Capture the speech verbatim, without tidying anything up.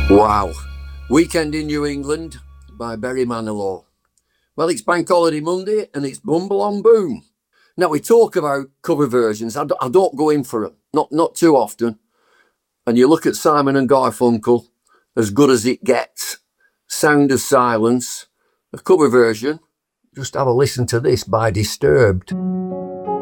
Wow. Weekend in New England by Barry Manilow. Well, it's Bank Holiday Monday and it's Bumble on Boom. Now, we talk about cover versions. I don't, I don't go in for them, not, not too often. And you look at Simon and Garfunkel, As Good as It Gets, Sound of Silence, a cover version. Just have a listen to this by Disturbed.